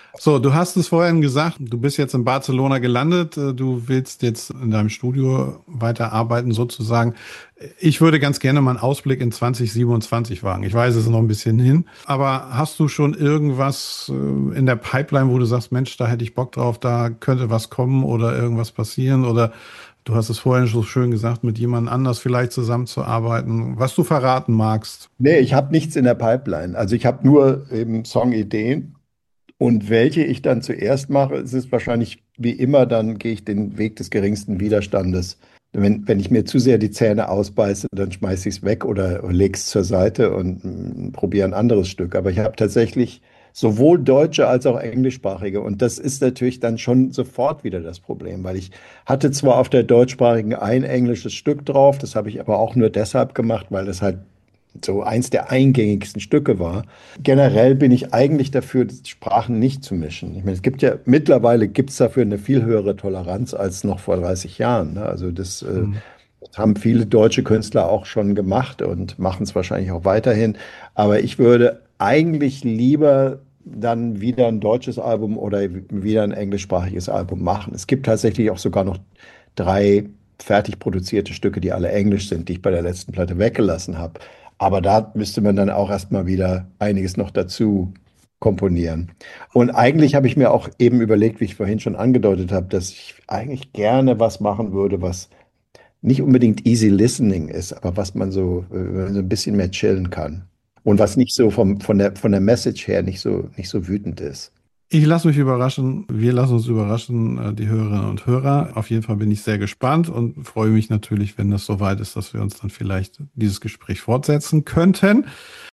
So, du hast es vorhin gesagt, du bist jetzt in Barcelona gelandet, du willst jetzt in deinem Studio weiterarbeiten sozusagen. Ich würde ganz gerne mal einen Ausblick in 2027 wagen. Ich weiß, es ist noch ein bisschen hin, aber hast du schon irgendwas in der Pipeline, wo du sagst, Mensch, da hätte ich Bock drauf, da könnte was kommen oder irgendwas passieren oder du hast es vorhin so schön gesagt, mit jemand anders vielleicht zusammenzuarbeiten, was du verraten magst. Nee, ich habe nichts in der Pipeline. Also ich habe nur eben Songideen und welche ich dann zuerst mache, es ist wahrscheinlich wie immer, dann gehe ich den Weg des geringsten Widerstandes. Wenn ich mir zu sehr die Zähne ausbeiße, dann schmeiße ich es weg oder lege es zur Seite und probiere ein anderes Stück. Aber ich habe tatsächlich sowohl deutsche als auch englischsprachige. Und das ist natürlich dann schon sofort wieder das Problem, weil ich hatte zwar auf der deutschsprachigen ein englisches Stück drauf, das habe ich aber auch nur deshalb gemacht, weil das halt so eins der eingängigsten Stücke war. Generell bin ich eigentlich dafür, die Sprachen nicht zu mischen. Ich meine, es gibt ja mittlerweile gibt es dafür eine viel höhere Toleranz als noch vor 30 Jahren. Ne? Also Hm. das haben viele deutsche Künstler auch schon gemacht und machen es wahrscheinlich auch weiterhin. Aber ich würde eigentlich lieber dann wieder ein deutsches Album oder wieder ein englischsprachiges Album machen. Es gibt tatsächlich auch sogar noch drei fertig produzierte Stücke, die alle englisch sind, die ich bei der letzten Platte weggelassen habe. Aber da müsste man dann auch erstmal wieder einiges noch dazu komponieren. Und eigentlich habe ich mir auch eben überlegt, wie ich vorhin schon angedeutet habe, dass ich eigentlich gerne was machen würde, was nicht unbedingt easy listening ist, aber was man so ein bisschen mehr chillen kann. Und was nicht so von der Message her nicht so wütend ist. Ich lasse mich überraschen. Wir lassen uns überraschen, die Hörerinnen und Hörer. Auf jeden Fall bin ich sehr gespannt und freue mich natürlich, wenn das soweit ist, dass wir uns dann vielleicht dieses Gespräch fortsetzen könnten.